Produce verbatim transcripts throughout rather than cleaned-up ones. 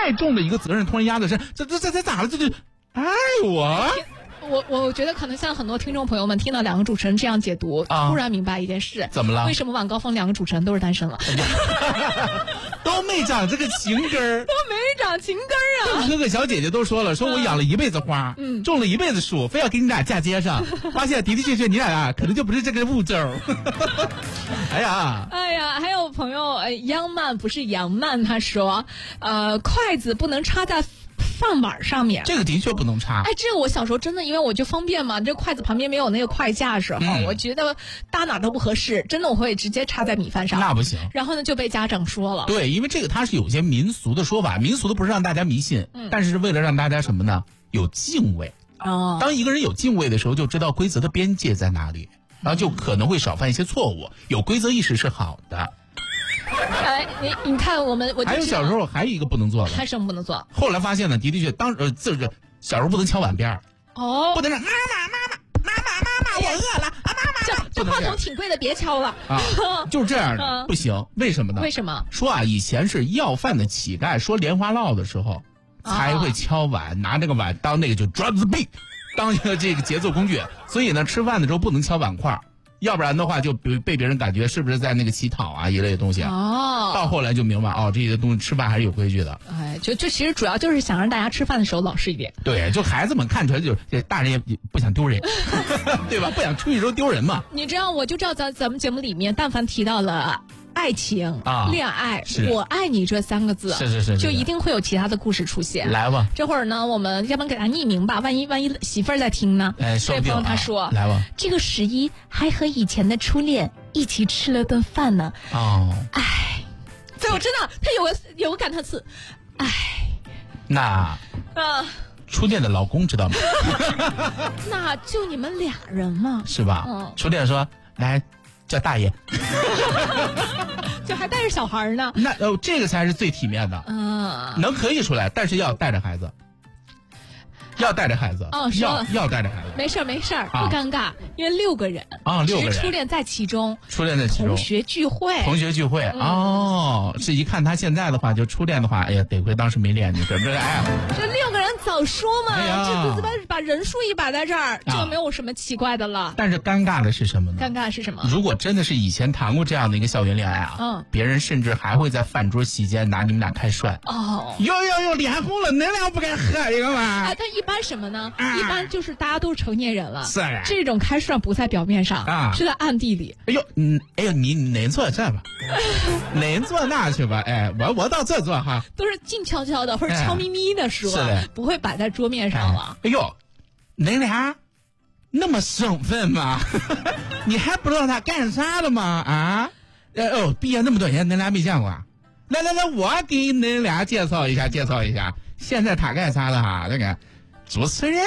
太重的一个责任突然压在身，这这这这咋了？这就爱我。 我我觉得可能像很多听众朋友们听到两个主持人这样解读， 啊、 突然明白一件事。 怎么了？ 为什么晚高峰两个主持人都是单身了？ 都没长这个情根儿， 都没长情根儿啊！ 哥哥小姐姐都说了，说我养了一辈子花，嗯，种了一辈子树，非要给你俩嫁接上，发现的的确确你俩啊，可能就不是这个物种。哎呀， 哎呀，还有朋友呃，央漫不是杨漫，他说，呃，筷子不能插在饭碗上面， 这个的确不能插。 哎，这个我小时候真的，因为我就方便嘛，这筷子旁边没有那个筷架的时候，嗯、我觉得搭哪都不合适，真的我会直接插在米饭上。 那不行。 然后呢，就被家长说了。 对，因为这个它是有些民俗的说法，民俗的不是让大家迷信， 嗯、 但是为了让大家什么呢？有敬畏。 哦。 当一个人有敬畏的时候，就知道规则的边界在哪里，然后就可能会少犯一些错误。有规则意识是好的。 哎，你你看我们，我还有小时候还有一个不能做的， 还什么不能做？ 后来发现呢，的的确当呃这个小时候不能敲碗边儿， 哦， 不能让妈妈妈妈妈妈妈妈我饿了啊妈妈， 这这话筒挺贵的，别敲了啊，就是这样的， 嗯、 不行，为什么呢？ 为什么？ 说啊，以前是要饭的乞丐说莲花落的时候才会敲碗，啊、拿这个碗当那个就 drop the beat， 当一个这个节奏工具，所以呢，吃饭的时候不能敲碗筷。要不然的话，就被被别人感觉是不是在那个乞讨啊一类的东西啊。 哦。 到后来就明白哦，这些东西吃饭还是有规矩的。 哎，就就其实主要就是想让大家吃饭的时候老实一点。 对，就孩子们看出来就，这大人也不想丢人，对吧？不想出去时候丢人嘛。 你知道，我就知道咱咱们节目里面，但凡提到了爱情啊、恋爱，我爱你这三个字， 是是 是, 是， 就一定会有其他的故事出现。 来吧， 这会儿呢，我们要不然给他匿名吧，万一万一媳妇儿在听呢？ 哎， 这位朋友他说， 啊、来吧， 这个十一还和以前的初恋一起吃了顿饭呢。 哦， 哎，对，我真的，他有个有个感叹词，哎， 那啊， 初恋的老公知道吗？ 那就你们俩人嘛， 是吧？ 嗯， 初恋说来。叫大爷， 就还带着小孩呢。 那哦，这个才是最体面的。 嗯， 能可以出来，但是要带着孩子，要带着孩子。 哦， 要要带着孩子。 没事没事，不尴尬，因为六个人啊，六个人， 初恋在其中， 初恋在其中， 同学聚会， 同学聚会哦，是一看他现在的话，就初恋的话，哎呀，得亏当时没恋你，对不对？哎， 这六个人早说嘛，这把把人数一摆在这儿，就没有什么奇怪的了。 但是尴尬的是什么呢？ 尴尬是什么？ 如果真的是以前谈过这样的一个校园恋爱啊，嗯，别人甚至还会在饭桌期间拿你们俩开涮。 哦， 哟哟哟，脸红了，恁俩不该喝一个吗？ 啊，但一般什么呢？啊、一般就是大家都是成年人了， 是啊， 这种开涮不在表面上啊， 是在暗地里。 哎呦，嗯，哎呦，你恁坐这吧，恁坐那去吧，哎，我我到这坐哈， 都是静悄悄的或者悄咪咪的说， 哎、 不会摆在桌面上了。 哎呦，恁俩那么生分吗？你还不知道他干啥的吗？啊？呃哦，毕业那么多年，恁俩没见过啊？来来来，我给恁俩介绍一下，介绍一下。现在他干啥了哈？那个主持人。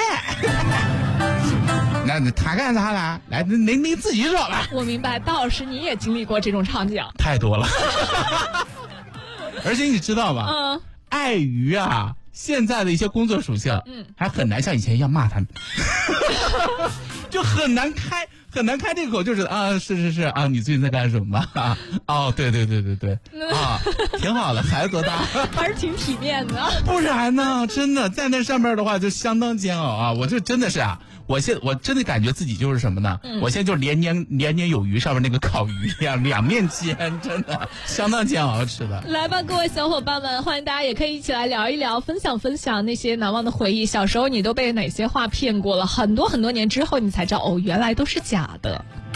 那他干啥了？来，你你自己说吧。 我明白，道老师你也经历过这种场景， 太多了。而且你知道吧？ 嗯， 碍于啊现在的一些工作属性， 嗯， 还很难像以前一样骂他们，就很难开很难开这口，就是啊，是是是啊，你最近在干什么啊？哦，对对对对对，啊，挺好的，孩子多大？ 还是挺体面的。 不然呢？真的在那上面的话就相当煎熬啊！我就真的是啊。我现我真的感觉自己就是什么呢？嗯、我现在就是年年年年有余上面那个烤鱼一样，两面煎，真的相当煎熬吃的。 来吧，各位小伙伴们，欢迎大家也可以一起来聊一聊，分享分享那些难忘的回忆。小时候你都被哪些话骗过了？很多很多年之后，你才知道哦，原来都是假的。